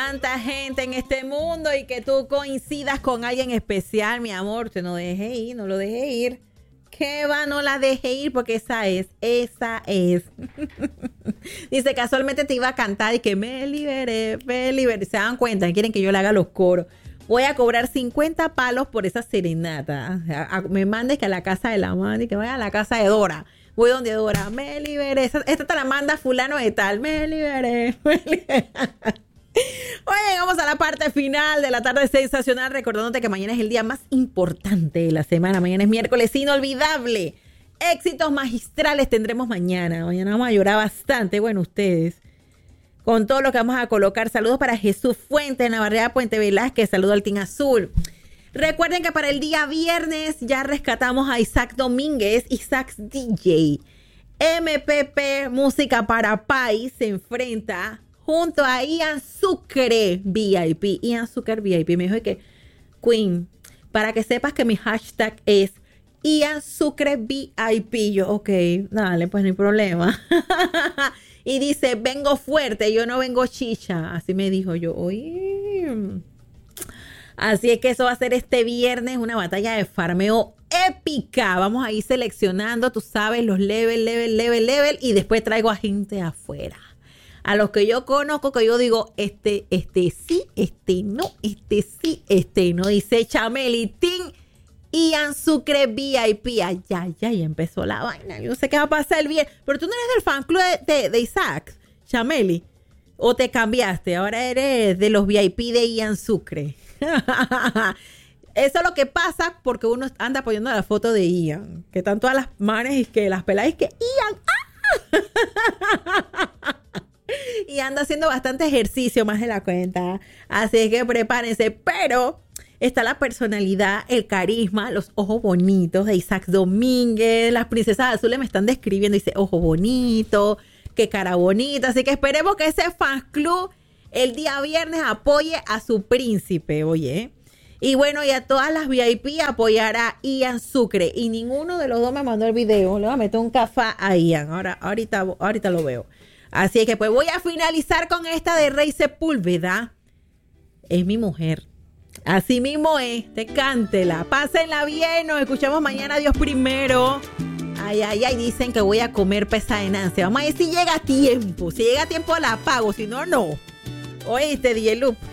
tanta gente en este mundo y que tú coincidas con alguien especial, mi amor, te no dejes ir, no lo dejes ir. ¿Qué va? No la deje ir porque esa es. Dice, casualmente te iba a cantar y que me liberé. Se dan cuenta, quieren que yo le haga los coros. Voy a cobrar 50 palos por esa serenata. Me mandes que a la casa de la madre, que vaya a la casa de Dora. Voy donde Dora, me liberé. Esta te la manda fulano de tal. Me liberé. Oye, llegamos a la parte final de la tarde sensacional, recordándote que mañana es el día más importante de la semana. Mañana es miércoles inolvidable. Éxitos magistrales tendremos mañana. Mañana vamos a llorar bastante, bueno, ustedes, con todo lo que vamos a colocar. Saludos para Jesús Fuentes en la barriada Puente Velázquez. Saludos al Team Azul. Recuerden que para el día viernes ya rescatamos a Isaac Domínguez, Isaac DJ. MPP Música para País se enfrenta junto a Ian Sucre VIP. Ian Sucre VIP me dijo que, Queen, para que sepas que mi hashtag es Ian Sucre VIP. Yo, ok, dale, pues no hay problema. Y dice, vengo fuerte, yo no vengo chicha. Así me dijo yo, oye. Así es que eso va a ser este viernes, una batalla de farmeo épica. Vamos a ir seleccionando, tú sabes, los level. Y después traigo a gente afuera. A los que yo conozco, que yo digo, este sí, este no, este sí, este no. Dice Chamelitín, Ian Sucre VIP. Ay, ya empezó la vaina. Yo no sé qué va a pasar el viernes. Pero tú no eres del fan club de Isaac, Chameli. ¿O te cambiaste? Ahora eres de los VIP de Ian Sucre. Eso es lo que pasa porque uno anda apoyando la foto de Ian. Que están todas las manes y que las peladas y que Ian. Y anda haciendo bastante ejercicio más de la cuenta. Así que prepárense. Pero está la personalidad, el carisma, los ojos bonitos de Isaac Domínguez. Las princesas azules me están describiendo. Dice, ojo bonito, qué cara bonita. Así que esperemos que ese fan club el día viernes apoye a su príncipe, oye. Y bueno, y a todas las VIP apoyará a Ian Sucre. Y ninguno de los dos me mandó el video. Le voy a meter un café a Ian. Ahorita lo veo. Así que pues voy a finalizar con esta de Rey Sepúlveda. Es mi mujer. Así mismo es. Te cántela. Pásenla bien. Nos escuchamos mañana. Dios primero. Ay. Dicen que voy a comer pesa de Nancy. Vamos a ver si llega a tiempo. Si llega a tiempo la pago. Si no, no. Oíste, DJ Lup.